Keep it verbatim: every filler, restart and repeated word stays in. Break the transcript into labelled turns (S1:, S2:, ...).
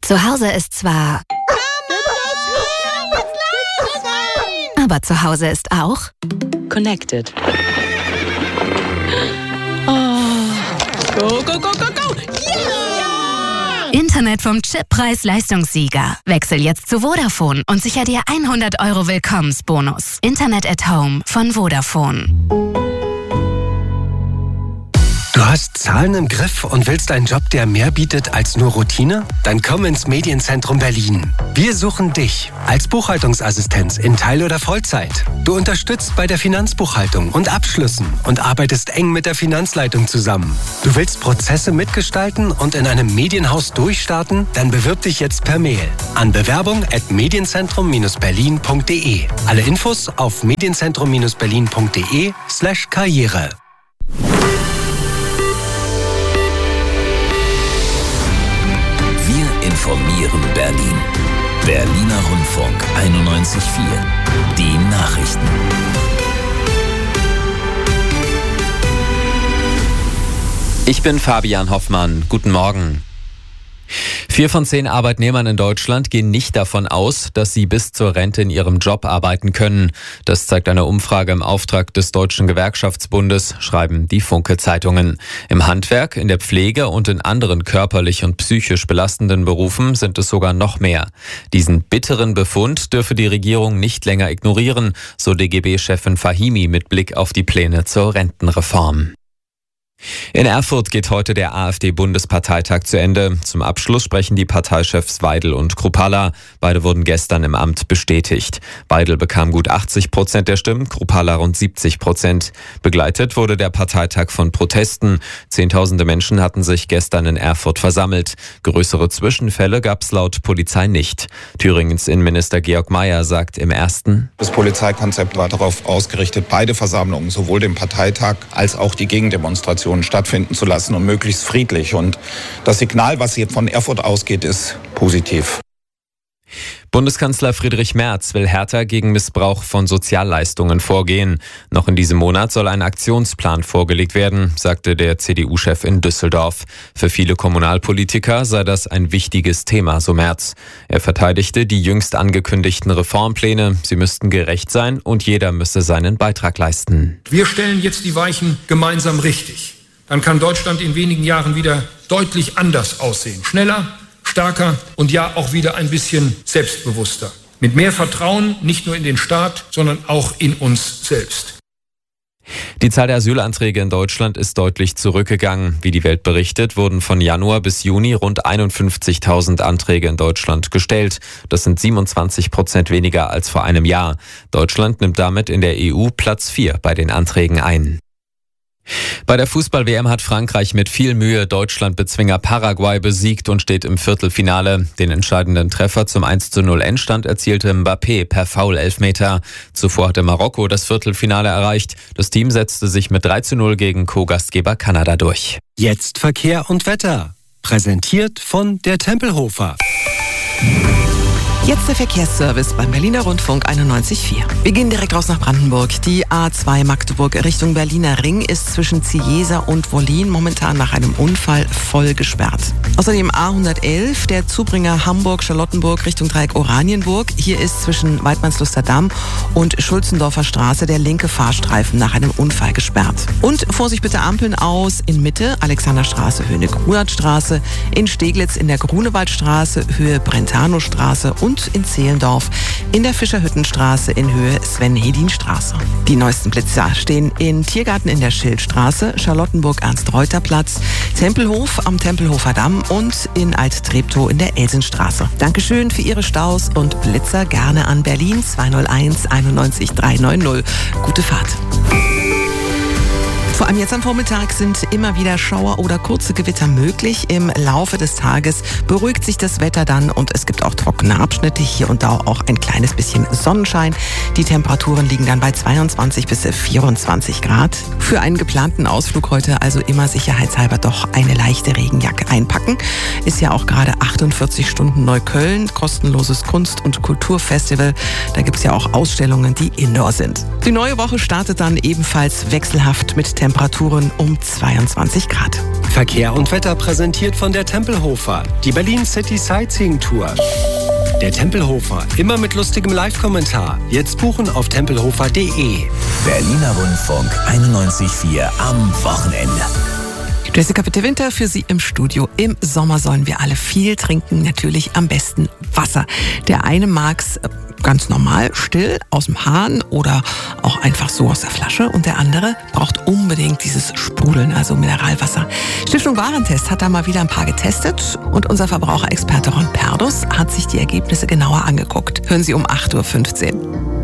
S1: Zu Hause ist zwar... Aber zu Hause ist auch...
S2: Connected. Oh. Go, go, go, go, go! Yeah!
S1: Internet vom Chip Preis-Leistungssieger. Wechsel jetzt zu Vodafone und sicher dir hundert Euro Willkommensbonus. Internet at Home von Vodafone.
S3: Du hast Zahlen im Griff und willst einen Job, der mehr bietet als nur Routine? Dann komm ins Medienzentrum Berlin. Wir suchen dich als Buchhaltungsassistenz in Teil- oder Vollzeit. Du unterstützt bei der Finanzbuchhaltung und Abschlüssen und arbeitest eng mit der Finanzleitung zusammen. Du willst Prozesse mitgestalten und in einem Medienhaus durchstarten? Dann bewirb dich jetzt per Mail an bewerbung at medienzentrum berlin punkt de. Alle Infos auf medienzentrum berlin punkt de slash karriere.
S4: Informieren Berlin. Berliner Rundfunk einundneunzig Komma vier. Die Nachrichten.
S5: Ich bin Fabian Hoffmann. Guten Morgen. Vier von zehn Arbeitnehmern in Deutschland gehen nicht davon aus, dass sie bis zur Rente in ihrem Job arbeiten können. Das zeigt eine Umfrage im Auftrag des Deutschen Gewerkschaftsbundes, schreiben die Funke-Zeitungen. Im Handwerk, in der Pflege und in anderen körperlich und psychisch belastenden Berufen sind es sogar noch mehr. Diesen bitteren Befund dürfe die Regierung nicht länger ignorieren, so D G B-Chefin Fahimi mit Blick auf die Pläne zur Rentenreform. In Erfurt geht heute der AfD-Bundesparteitag zu Ende. Zum Abschluss sprechen die Parteichefs Weidel und Kruppalla. Beide wurden gestern im Amt bestätigt. Weidel bekam gut achtzig Prozent der Stimmen, Kruppalla rund siebzig Prozent. Begleitet wurde der Parteitag von Protesten. Zehntausende Menschen hatten sich gestern in Erfurt versammelt. Größere Zwischenfälle gab es laut Polizei nicht. Thüringens Innenminister Georg Mayer sagt im ersten:
S6: Das Polizeikonzept war darauf ausgerichtet, beide Versammlungen, sowohl den Parteitag als auch die Gegendemonstration stattfinden zu lassen und möglichst friedlich. Und das Signal, was hier von Erfurt ausgeht, ist positiv.
S5: Bundeskanzler Friedrich Merz will härter gegen Missbrauch von Sozialleistungen vorgehen. Noch in diesem Monat soll ein Aktionsplan vorgelegt werden, sagte der C D U-Chef in Düsseldorf. Für viele Kommunalpolitiker sei das ein wichtiges Thema, so Merz. Er verteidigte die jüngst angekündigten Reformpläne. Sie müssten gerecht sein und jeder müsse seinen Beitrag leisten.
S7: Wir stellen jetzt die Weichen gemeinsam richtig. Dann kann Deutschland in wenigen Jahren wieder deutlich anders aussehen. Schneller, stärker und ja auch wieder ein bisschen selbstbewusster. Mit mehr Vertrauen nicht nur in den Staat, sondern auch in uns selbst.
S5: Die Zahl der Asylanträge in Deutschland ist deutlich zurückgegangen. Wie die Welt berichtet, wurden von Januar bis Juni rund einundfünfzigtausend Anträge in Deutschland gestellt. Das sind siebenundzwanzig Prozent weniger als vor einem Jahr. Deutschland nimmt damit in der E U Platz vier bei den Anträgen ein. Bei der Fußball-W M hat Frankreich mit viel Mühe Deutschland-Bezwinger Paraguay besiegt und steht im Viertelfinale. Den entscheidenden Treffer zum eins zu null Endstand erzielte Mbappé per Foul-Elfmeter. Zuvor hatte Marokko das Viertelfinale erreicht. Das Team setzte sich mit drei zu null gegen Co-Gastgeber Kanada durch.
S3: Jetzt Verkehr und Wetter. Präsentiert von der Tempelhofer.
S8: Jetzt der Verkehrsservice beim Berliner Rundfunk einundneunzig Komma vier. Wir gehen direkt raus nach Brandenburg. Die A zwei Magdeburg Richtung Berliner Ring ist zwischen Ziesa und Wollin momentan nach einem Unfall voll gesperrt. Außerdem A hundertelf, der Zubringer Hamburg-Charlottenburg Richtung Dreieck Oranienburg. Hier ist zwischen Weidmannsluster Damm und Schulzendorfer Straße der linke Fahrstreifen nach einem Unfall gesperrt. Und Vorsicht bitte Ampeln aus in Mitte, Alexanderstraße, Höhe Grunert-Straße, in Steglitz in der Grunewaldstraße, Höhe Brentanostraße und in Zehlendorf in der Fischerhüttenstraße in Höhe Sven-Hedin-Straße. Die neuesten Blitzer stehen in Tiergarten in der Schildstraße, Charlottenburg-Ernst-Reuter-Platz, Tempelhof am Tempelhofer Damm und in Alt-Treptow in der Elsenstraße. Dankeschön für Ihre Staus und Blitzer gerne an Berlin zwei null eins einundneunzig dreihundertneunzig. Gute Fahrt. Vor allem jetzt am Vormittag sind immer wieder Schauer oder kurze Gewitter möglich. Im Laufe des Tages beruhigt sich das Wetter dann und es gibt auch trockene Abschnitte. Hier und da auch ein kleines bisschen Sonnenschein. Die Temperaturen liegen dann bei zweiundzwanzig bis vierundzwanzig Grad. Für einen geplanten Ausflug heute also immer sicherheitshalber doch eine leichte Regenjacke einpacken. Ist ja auch gerade achtundvierzig Stunden Neukölln, kostenloses Kunst- und Kulturfestival. Da gibt es ja auch Ausstellungen, die indoor sind. Die neue Woche startet dann ebenfalls wechselhaft mit Temperaturen Temperaturen um zweiundzwanzig Grad.
S3: Verkehr und Wetter präsentiert von der Tempelhofer, die Berlin City Sightseeing Tour. Der Tempelhofer, immer mit lustigem Live-Kommentar. Jetzt buchen auf tempelhofer punkt de.
S4: Berliner Rundfunk einundneunzig Komma vier am Wochenende.
S8: Jessica Witte-Winter für Sie im Studio. Im Sommer sollen wir alle viel trinken, natürlich am besten Wasser. Der eine mag's ganz normal, still, aus dem Hahn oder auch einfach so aus der Flasche. Und der andere braucht unbedingt dieses Sprudeln, also Mineralwasser. Stiftung Warentest hat da mal wieder ein paar getestet und unser Verbraucherexperte Ron Perdus hat sich die Ergebnisse genauer angeguckt. Hören Sie um acht Uhr fünfzehn.